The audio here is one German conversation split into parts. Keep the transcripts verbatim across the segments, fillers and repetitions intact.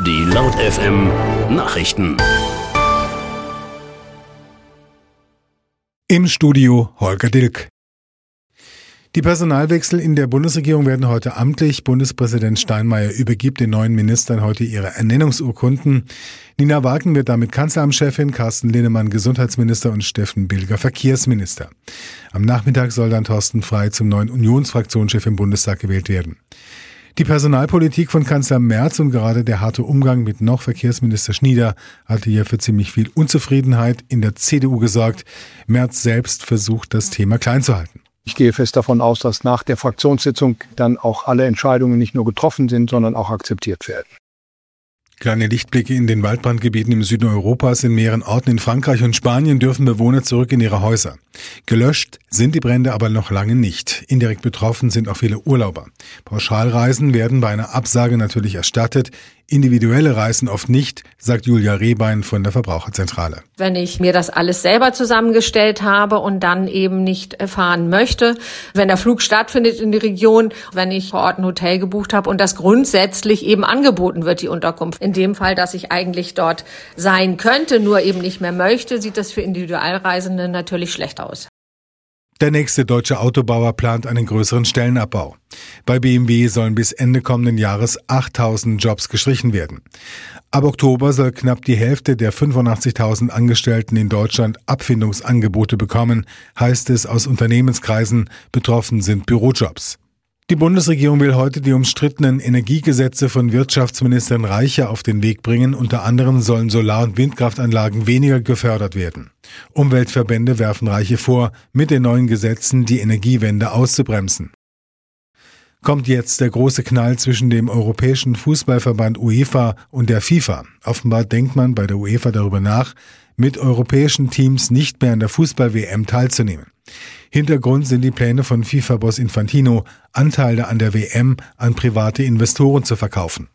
Die Laut F M Nachrichten. Im Studio Holger Dilk. Die Personalwechsel in der Bundesregierung werden heute amtlich. Bundespräsident Steinmeier übergibt den neuen Ministern heute ihre Ernennungsurkunden. Nina Wagen wird damit Kanzleramtschefin, Carsten Linnemann Gesundheitsminister und Steffen Bilger Verkehrsminister. Am Nachmittag soll dann Thorsten Frey zum neuen Unionsfraktionschef im Bundestag gewählt werden. Die Personalpolitik von Kanzler Merz und gerade der harte Umgang mit noch Verkehrsminister Schnieder hatte hier für ziemlich viel Unzufriedenheit in der C D U gesorgt. Merz selbst versucht, das Thema klein zu halten. Ich gehe fest davon aus, dass nach der Fraktionssitzung dann auch alle Entscheidungen nicht nur getroffen sind, sondern auch akzeptiert werden. Kleine Lichtblicke in den Waldbrandgebieten im Süden Europas. In mehreren Orten in Frankreich und Spanien dürfen Bewohner zurück in ihre Häuser. Gelöscht sind die Brände aber noch lange nicht. Indirekt betroffen sind auch viele Urlauber. Pauschalreisen werden bei einer Absage natürlich erstattet. Individuelle Reisen oft nicht, sagt Julia Rehbein von der Verbraucherzentrale. Wenn ich mir das alles selber zusammengestellt habe und dann eben nicht fahren möchte, wenn der Flug stattfindet in die Region, wenn ich vor Ort ein Hotel gebucht habe und das grundsätzlich eben angeboten wird, die Unterkunft. In dem Fall, dass ich eigentlich dort sein könnte, nur eben nicht mehr möchte, sieht das für Individualreisende natürlich schlecht aus. Der nächste deutsche Autobauer plant einen größeren Stellenabbau. Bei B M W sollen bis Ende kommenden Jahres achttausend Jobs gestrichen werden. Ab Oktober soll knapp die Hälfte der fünfundachtzigtausend Angestellten in Deutschland Abfindungsangebote bekommen, heißt es aus Unternehmenskreisen. Betroffen sind Bürojobs. Die Bundesregierung will heute die umstrittenen Energiegesetze von Wirtschaftsministerin Reiche auf den Weg bringen. Unter anderem sollen Solar- und Windkraftanlagen weniger gefördert werden. Umweltverbände werfen Reiche vor, mit den neuen Gesetzen die Energiewende auszubremsen. Kommt jetzt der große Knall zwischen dem Europäischen Fußballverband UEFA und der FIFA. Offenbar denkt man bei der UEFA darüber nach, mit europäischen Teams nicht mehr an der Fußball-W M teilzunehmen. Hintergrund sind die Pläne von FIFA-Boss Infantino, Anteile an der W M an private Investoren zu verkaufen.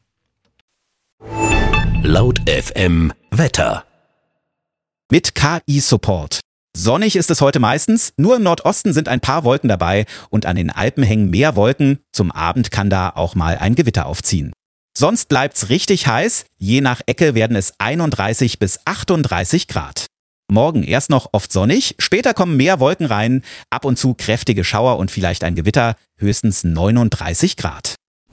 Laut F M Wetter. Mit K I-Support. Sonnig ist es heute meistens, nur im Nordosten sind ein paar Wolken dabei und an den Alpen hängen mehr Wolken. Zum Abend kann da auch mal ein Gewitter aufziehen. Sonst bleibt's richtig heiß, je nach Ecke werden es einunddreißig bis achtunddreißig Grad. Morgen erst noch oft sonnig, später kommen mehr Wolken rein, ab und zu kräftige Schauer und vielleicht ein Gewitter, höchstens neununddreißig Grad.